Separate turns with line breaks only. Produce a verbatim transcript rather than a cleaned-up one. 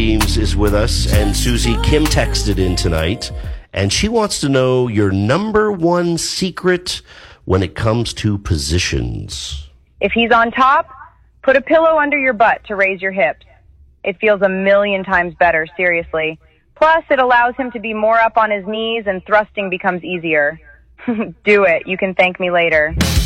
James is with us, and Susie, Kim texted in tonight, and she wants to know your number one secret when it comes to positions.
If he's on top, put a pillow under your butt to raise your hips. It feels a million times better, seriously. Plus, it allows him to be more up on his knees and thrusting becomes easier. Do it. You can thank me later.